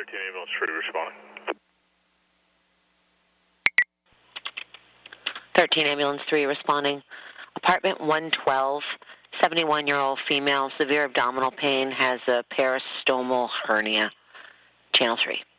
13 ambulance 3 responding. 13 ambulance 3 responding. Apartment 112, 71-year-old female, severe abdominal pain, has a peristomal hernia. Channel 3.